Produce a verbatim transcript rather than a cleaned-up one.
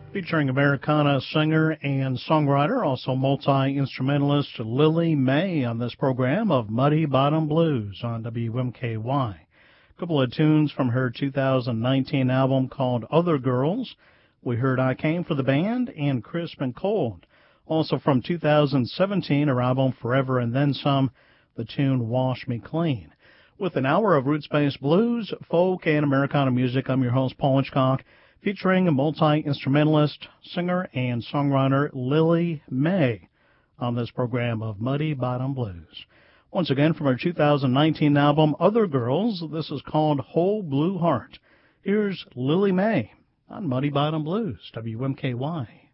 Featuring Americana singer and songwriter, also multi-instrumentalist Lily May on this program of Muddy Bottom Blues on W M K Y. A couple of tunes from her two thousand nineteen album called Other Girls. We heard I Came for the Band and Crisp and Cold. Also from two thousand seventeen, her album Forever and Then Some, the tune Wash Me Clean. With an hour of roots-based blues, folk, and Americana music, I'm your host, Paul Hitchcock, featuring a multi-instrumentalist, singer, and songwriter Lily May on this program of Muddy Bottom Blues. Once again, from her two thousand nineteen album, Other Girls, this is called Whole Blue Heart. Here's Lily May on Muddy Bottom Blues, W M K Y.